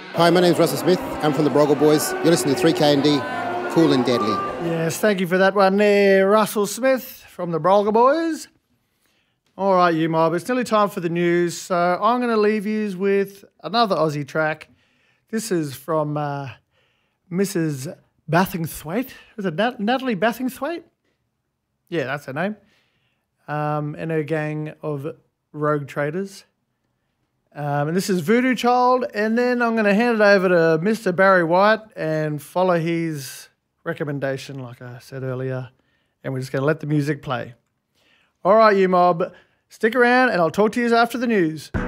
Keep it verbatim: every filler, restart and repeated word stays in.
Hi, my name's Russell Smith. I'm from the Broggle Boys. You're listening to three K and D, Cool and Deadly. Yes, thank you for that one there, Russell Smith from the Broggle Boys. All right, you mob, it's nearly time for the news, so I'm going to leave you with another Aussie track. This is from uh, Missus Bathingthwaite. Was it Nat- Natalie Bathingthwaite? Yeah, that's her name. Um, and her gang of rogue traders. Um, and this is Voodoo Child, and then I'm going to hand it over to Mister Barry White and follow his recommendation, like I said earlier, and we're just going to let the music play. All right, you mob, stick around, and I'll talk to you after the news.